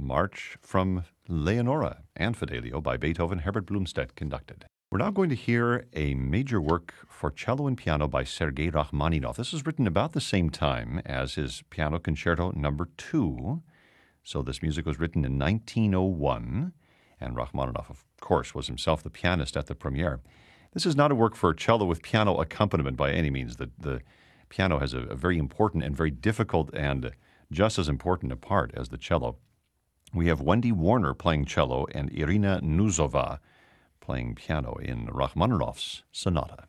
March from Leonora and Fidelio by Beethoven, Herbert Blomstedt conducted. We're now going to hear a major work for cello and piano by Sergei Rachmaninoff. This was written about the same time as his Piano Concerto No. 2. So this music was written in 1901, and Rachmaninoff, of course, was himself the pianist at the premiere. This is not a work for cello with piano accompaniment by any means. The piano has a very important and very difficult and just as important a part as the cello. We have Wendy Warner playing cello and Irina Nuzova playing piano in Rachmaninoff's sonata.